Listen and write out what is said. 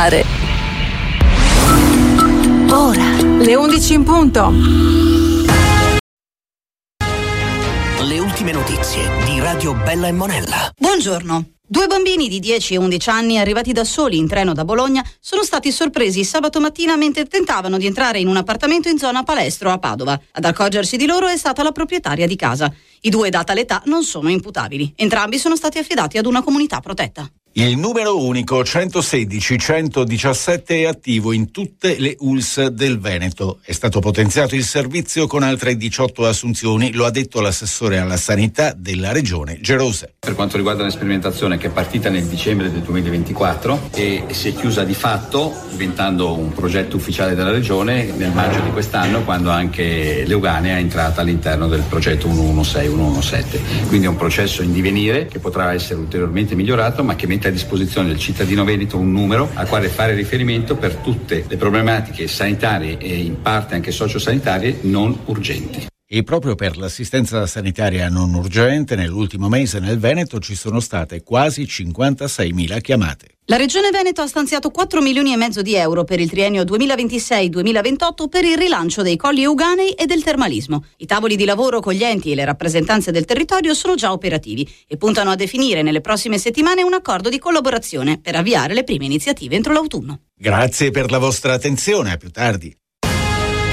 mare. Ora, le 11 in punto. Le ultime notizie di Radio Bella e Monella. Buongiorno. 2 bambini di 10 e 11 anni arrivati da soli in treno da Bologna sono stati sorpresi sabato mattina mentre tentavano di entrare in un appartamento in zona Palestro a Padova. Ad accorgersi di loro è stata la proprietaria di casa. I 2, data l'età, non sono imputabili. Entrambi sono stati affidati ad una comunità protetta. Il numero unico 116-117 è attivo in tutte le ULSS del Veneto. È stato potenziato il servizio con altre 18 assunzioni, lo ha detto l'assessore alla sanità della regione Gerose. Per quanto riguarda la sperimentazione che è partita nel dicembre del 2024 e si è chiusa di fatto diventando un progetto ufficiale della regione nel maggio di quest'anno, quando anche Leuganea è entrata all'interno del progetto 116-117. Quindi è un processo in divenire che potrà essere ulteriormente migliorato, ma che mette a disposizione del cittadino veneto un numero al quale fare riferimento per tutte le problematiche sanitarie e in parte anche sociosanitarie non urgenti. E proprio per l'assistenza sanitaria non urgente nell'ultimo mese nel Veneto ci sono state quasi 56.000 chiamate. La Regione Veneto ha stanziato 4 milioni e mezzo di euro per il triennio 2026-2028 per il rilancio dei colli euganei e del termalismo. I tavoli di lavoro con gli enti e le rappresentanze del territorio sono già operativi e puntano a definire nelle prossime settimane un accordo di collaborazione per avviare le prime iniziative entro l'autunno. Grazie per la vostra attenzione, a più tardi.